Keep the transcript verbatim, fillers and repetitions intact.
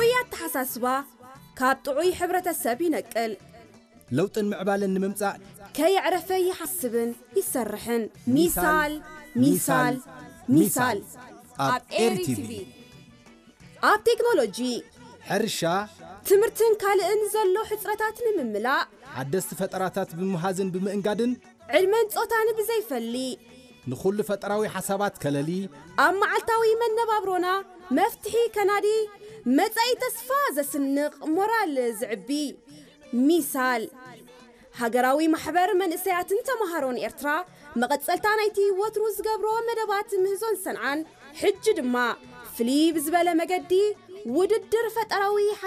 ጥዑያት ተሓሳስባ ካብ ጥዑይ ሕብረተሰብ ይነቅል ለውጥን ምዕባልን ንምምጻእ ከይዕረፈ ይሓስብን ይሰርሕን ሚሳል ሚሳል ሚሳል ኣብ ኤሪቲቪ ኣብ ቴክኖሎጂ ሕርሻ ትምህርትን ካልእን ዘሎ ሕጽረታት ንምምላእ ሓደስቲ ፈጠራታት ብምሃዝን ብምእንጋድን ዕልመን ጾታን ብዘይፈሊ ንኹሉ ፈጠራዊ ሓሳባት ከለሊ ኣብ መዓልታዊ መነባብሮና መፍትሒ ከናዲ መጻኢ ተስፋ ዘስንቕ ሞራል ዝዕቢ ሚሳል ሃገራዊ ማሕበር መንእሰያትን ተማሃሮን ኤርትራ መቐጸልታ ናይቲ ወትሩ ዝገብሮ መደባት ምህዞን ሰንዓን ሕጂ ድማ ፍሊ ብዝበለ መገዲ ውድድር ፈጠራዊ